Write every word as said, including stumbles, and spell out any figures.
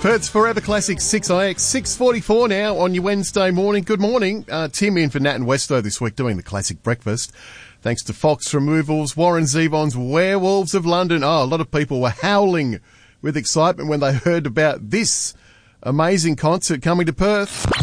Perth's Forever Classic six I X, six forty-four now on your Wednesday morning. Good morning. Uh, Tim in for Nat and Westo this week doing the classic breakfast. Thanks to Fox Removals, Warren Zevon's Werewolves of London. Oh, a lot of people were howling with excitement when they heard about this amazing concert coming to Perth.